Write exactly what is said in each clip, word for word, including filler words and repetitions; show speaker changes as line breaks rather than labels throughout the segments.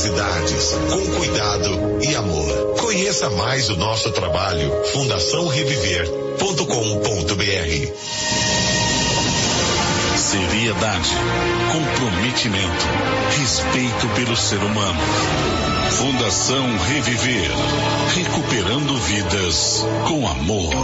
necessidades, com cuidado e amor. Conheça mais o nosso trabalho. fundação reviver ponto com ponto br.
Seriedade, comprometimento, respeito pelo ser humano. Fundação Reviver, recuperando vidas com amor.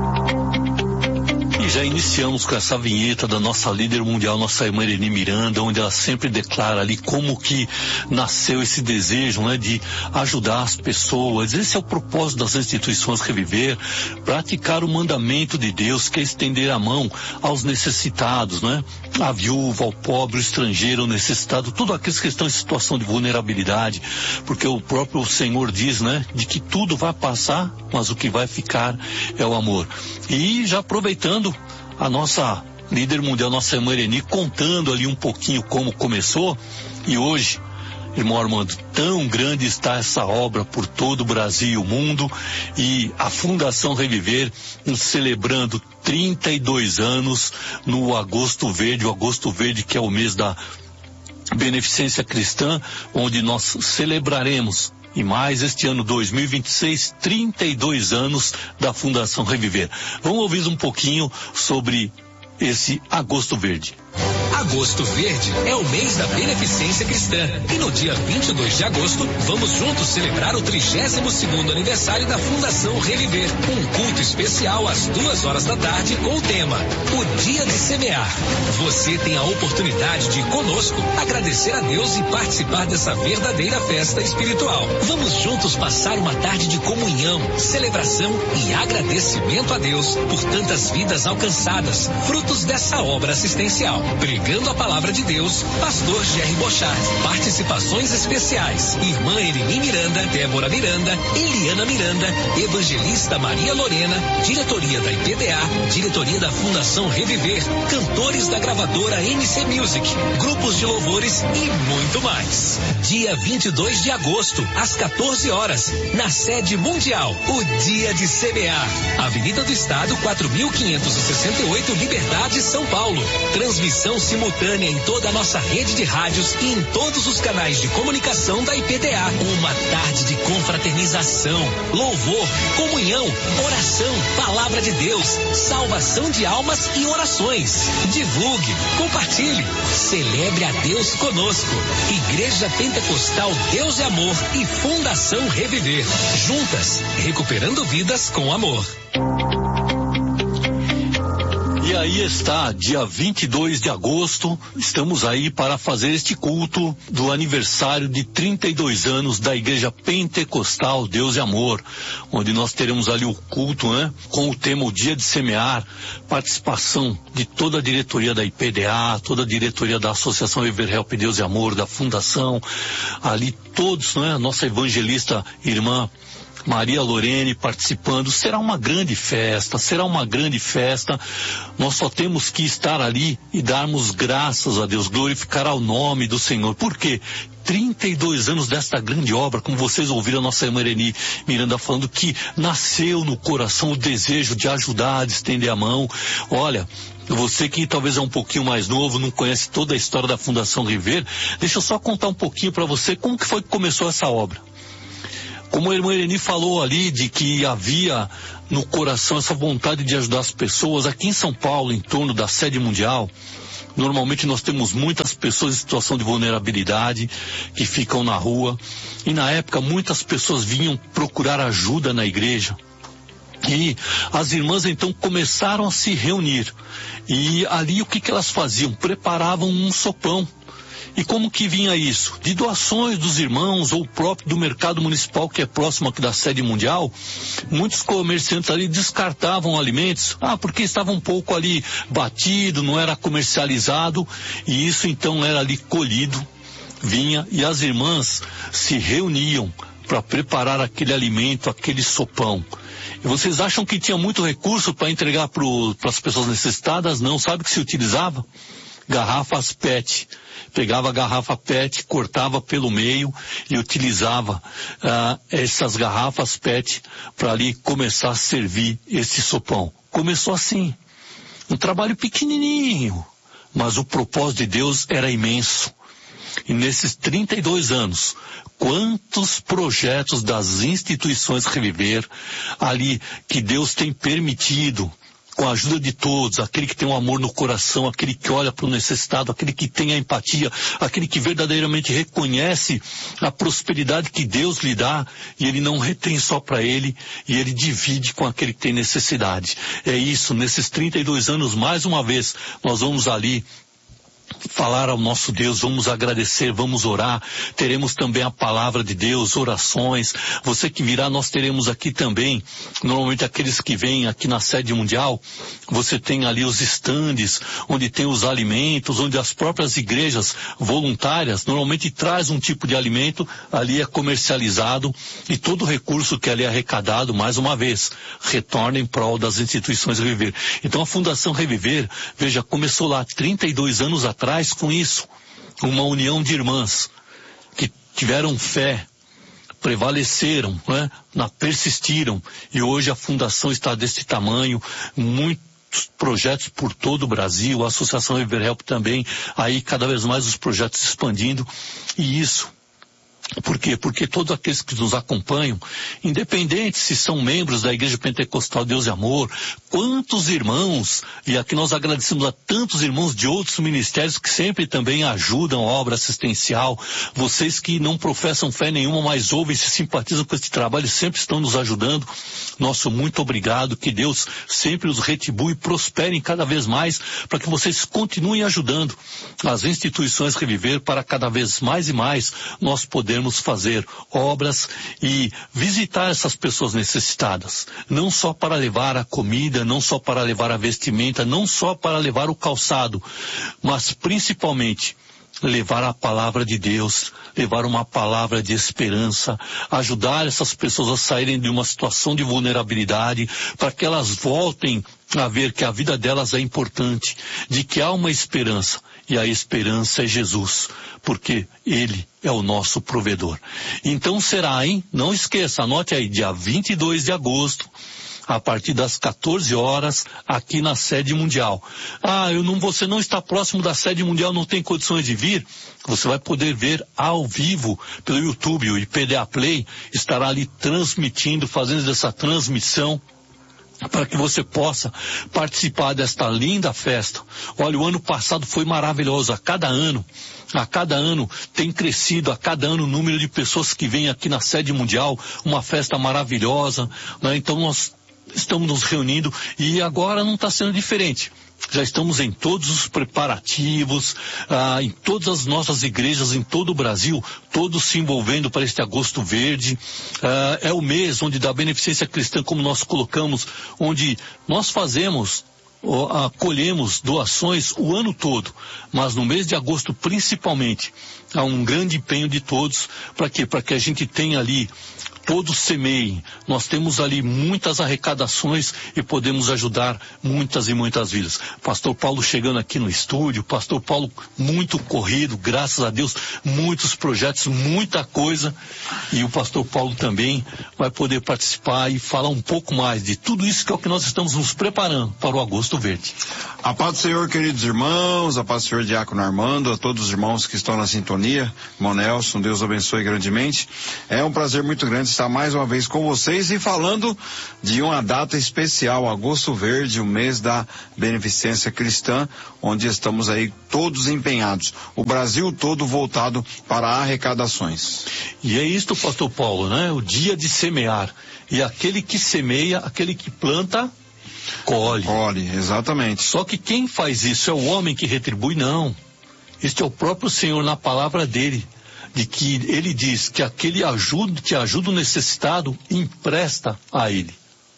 E já iniciamos com essa vinheta da nossa líder mundial, nossa irmã Irene Miranda, onde ela sempre declara ali como que nasceu esse desejo, né, de ajudar as pessoas. Esse é o propósito das instituições Reviver, praticar o mandamento de Deus, que é estender a mão aos necessitados, né? A viúva, ao pobre, o estrangeiro, o necessitado, todos aqueles que estão em situação de vulnerabilidade, porque o próprio Senhor diz, né, de que tudo vai passar, mas o que vai ficar é o amor. E já aproveitando a nossa líder mundial, nossa irmã Irene, contando ali um pouquinho como começou, e hoje, irmão Armando, tão grande está essa obra por todo o Brasil e o mundo, e a Fundação Reviver celebrando trinta e dois anos no Agosto Verde, o Agosto Verde que é o mês da Beneficência Cristã, onde nós celebraremos. E mais este ano dois mil e vinte e seis, trinta e dois anos da Fundação Reviver. Vamos ouvir um pouquinho sobre esse Agosto Verde.
Agosto Verde é o mês da Beneficência Cristã e no dia vinte e dois de agosto vamos juntos celebrar o trigésimo segundo aniversário da Fundação Reviver. Um culto especial às duas horas da tarde com o tema O Dia de Semear. Você tem a oportunidade de ir conosco, agradecer a Deus e participar dessa verdadeira festa espiritual. Vamos juntos passar uma tarde de comunhão, celebração e agradecimento a Deus por tantas vidas alcançadas, frutos dessa obra assistencial. Pregando a palavra de Deus, pastor Jerry Bochart. Participações especiais: irmã Irene Miranda, Débora Miranda, Eliana Miranda, evangelista Maria Lorena, diretoria da I P D A, diretoria da Fundação Reviver, cantores da gravadora M C Music, grupos de louvores e muito mais. Dia vinte e dois de agosto, às quatorze horas, na sede mundial, o Dia de Semear. Avenida do Estado, quatro mil quinhentos e sessenta e oito, Liberdade, São Paulo. Transmissão simultânea em toda a nossa rede de rádios e em todos os canais de comunicação da I P D A. Uma tarde de confraternização, louvor, comunhão, oração, palavra de Deus, salvação de almas e orações. Divulgue, compartilhe, celebre a Deus conosco. Igreja Pentecostal Deus é Amor e Fundação Reviver. Juntas, recuperando vidas com amor.
E aí está, dia vinte e dois de agosto, estamos aí para fazer este culto do aniversário de trinta e dois anos da Igreja Pentecostal Deus e Amor, onde nós teremos ali o culto, né, com o tema O Dia de Semear, participação de toda a diretoria da I P D A, toda a diretoria da Associação Reviver Help Deus e Amor, da Fundação, ali todos, né, a nossa evangelista irmã Maria Lorene participando. Será uma grande festa, será uma grande festa. Nós só temos que estar ali e darmos graças a Deus, glorificar ao nome do Senhor. Por quê? trinta e dois anos desta grande obra, como vocês ouviram a nossa irmã Irene Miranda falando, que nasceu no coração o desejo de ajudar, de estender a mão. Olha, você que talvez é um pouquinho mais novo, não conhece toda a história da Fundação Reviver, deixa eu só contar um pouquinho para você como que foi que começou essa obra. Como a irmã Irene falou ali, de que havia no coração essa vontade de ajudar as pessoas, aqui em São Paulo, em torno da sede mundial, normalmente nós temos muitas pessoas em situação de vulnerabilidade, que ficam na rua, e na época muitas pessoas vinham procurar ajuda na igreja. E as irmãs então começaram a se reunir, e ali o que que elas faziam? Preparavam um sopão. E como que vinha isso? De doações dos irmãos ou próprio do mercado municipal, que é próximo aqui da sede mundial. Muitos comerciantes ali descartavam alimentos, ah, porque estava um pouco ali batido, não era comercializado, e isso então era ali colhido, vinha, e as irmãs se reuniam para preparar aquele alimento, aquele sopão. E vocês acham que tinha muito recurso para entregar para as pessoas necessitadas? Não. Sabe o que se utilizava? Garrafas P E T. Pegava a garrafa P E T, cortava pelo meio e utilizava ah, essas garrafas P E T para ali começar a servir esse sopão. Começou assim, um trabalho pequenininho, mas o propósito de Deus era imenso. E nesses trinta e dois anos, quantos projetos das instituições Reviver, ali que Deus tem permitido, com a ajuda de todos, aquele que tem um amor no coração, aquele que olha para o necessitado, aquele que tem a empatia, aquele que verdadeiramente reconhece a prosperidade que Deus lhe dá, e ele não retém só para ele, e ele divide com aquele que tem necessidade. É isso, nesses trinta e dois anos, mais uma vez, nós vamos ali falar ao nosso Deus, vamos agradecer, vamos orar, teremos também a palavra de Deus, orações. Você que virá, nós teremos aqui também, normalmente aqueles que vêm aqui na sede mundial, você tem ali os estandes, onde tem os alimentos, onde as próprias igrejas voluntárias normalmente traz um tipo de alimento, ali é comercializado, e todo o recurso que ali é arrecadado, mais uma vez, retorna em prol das instituições Reviver. Então a Fundação Reviver, veja, começou lá trinta e dois anos atrás, atrás com isso, uma união de irmãs que tiveram fé, prevaleceram, né, na, persistiram, e hoje a fundação está desse tamanho, muitos projetos por todo o Brasil, a Associação Reviver Help também, aí cada vez mais os projetos expandindo, e isso. Por quê? Porque todos aqueles que nos acompanham, independente se são membros da Igreja Pentecostal Deus e Amor, quantos irmãos, e aqui nós agradecemos a tantos irmãos de outros ministérios que sempre também ajudam a obra assistencial, vocês que não professam fé nenhuma, mas ouvem e se simpatizam com este trabalho, sempre estão nos ajudando. Nosso muito obrigado, que Deus sempre os retribui e prosperem cada vez mais, para que vocês continuem ajudando as instituições Reviver, para cada vez mais e mais nós podermos fazer obras e visitar essas pessoas necessitadas, não só para levar a comida, não só para levar a vestimenta, não só para levar o calçado, mas principalmente levar a palavra de Deus, levar uma palavra de esperança, ajudar essas pessoas a saírem de uma situação de vulnerabilidade, para que elas voltem a ver que a vida delas é importante, de que há uma esperança, e a esperança é Jesus, porque Ele é o nosso provedor. Então será, hein? Não esqueça, anote aí, dia vinte e dois de agosto, a partir das quatorze horas, aqui na sede mundial. Ah, eu não, você não está próximo da sede mundial, não tem condições de vir? Você vai poder ver ao vivo pelo YouTube, o I P D A Play estará ali transmitindo, fazendo essa transmissão, para que você possa participar desta linda festa. Olha, o ano passado foi maravilhoso, a cada ano, a cada ano tem crescido, a cada ano o número de pessoas que vêm aqui na sede mundial, uma festa maravilhosa, né? Então nós estamos nos reunindo e agora não está sendo diferente. Já estamos em todos os preparativos, ah, em todas as nossas igrejas, em todo o Brasil, todos se envolvendo para este agosto verde. Ah, é o mês onde da beneficência cristã, como nós colocamos, onde nós fazemos, acolhemos doações o ano todo, mas no mês de agosto principalmente, há um grande empenho de todos. Para quê? Para que a gente tenha ali, todos semeiem. Nós temos ali muitas arrecadações e podemos ajudar muitas e muitas vidas. Pastor Paulo chegando aqui no estúdio, Pastor Paulo muito corrido, graças a Deus, muitos projetos, muita coisa, e o Pastor Paulo também vai poder participar e falar um pouco mais de tudo isso que é o que nós estamos nos preparando para o Agosto Verde.
A paz do Senhor, queridos irmãos, a paz do Senhor, Diácono Armando, a todos os irmãos que estão na sintonia, irmão Nelson, Deus abençoe grandemente. É um prazer muito grande estar mais uma vez com vocês e falando de uma data especial, Agosto Verde, o mês da beneficência cristã, onde estamos aí todos empenhados, o Brasil todo voltado para arrecadações.
E é isto, Pastor Paulo, né? O dia de semear, e aquele que semeia, aquele que planta, colhe.
Colhe, exatamente.
Só que quem faz isso é o homem que retribui? Não. Este é o próprio Senhor na palavra dele, de que ele diz que aquele ajuda, que ajuda o necessitado, empresta a ele.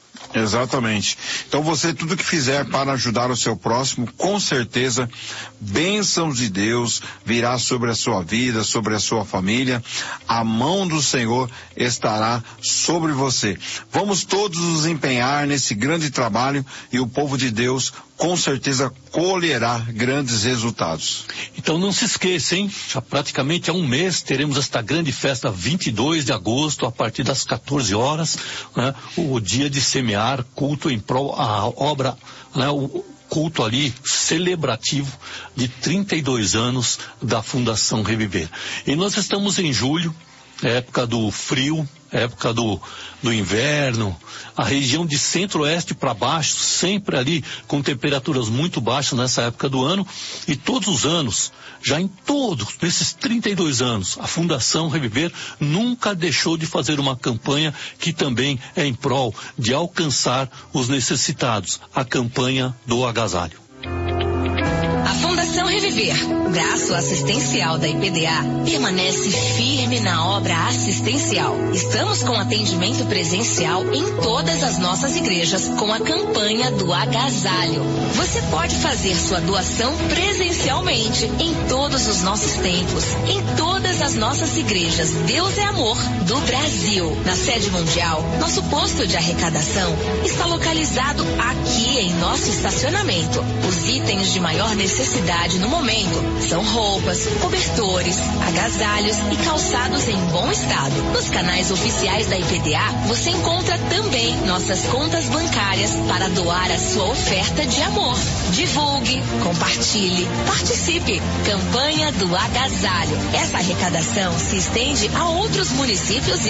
Exatamente. Então você, tudo que fizer para ajudar o seu próximo, com certeza, bênçãos de Deus virá sobre a sua vida, sobre a sua família. A mão do Senhor estará sobre você. Vamos todos nos empenhar nesse grande trabalho e o povo de Deus com certeza colherá grandes resultados.
Então não se esqueça, hein? Já praticamente há um mês teremos esta grande festa, vinte e dois de agosto, a partir das quatorze horas, né? O dia de semear, culto em prol, a obra, né? O, culto ali celebrativo de trinta e dois anos da Fundação Reviver. E nós estamos em julho, época do frio, época do, do inverno, a região de centro-oeste para baixo, sempre ali com temperaturas muito baixas nessa época do ano, e todos os anos, já em todos, nesses trinta e dois anos, a Fundação Reviver nunca deixou de fazer uma campanha que também é em prol de alcançar os necessitados, a campanha do agasalho.
A Fundação Reviver, braço assistencial da I P D A, permanece firme na obra assistencial. Estamos com atendimento presencial em todas as nossas igrejas com a campanha do agasalho. Você pode fazer sua doação presencialmente em todos os nossos templos, em todas as nossas igrejas Deus é Amor do Brasil. Na sede mundial, nosso posto de arrecadação está localizado aqui em nosso estacionamento. Os itens de maior necessidade no momento são roupas, cobertores, agasalhos e calçados em bom estado. Nos canais oficiais da I P D A, você encontra também nossas contas bancárias para doar a sua oferta de amor. Divulgue, compartilhe, participe. Campanha do agasalho. Essa arrecadação se estende a outros municípios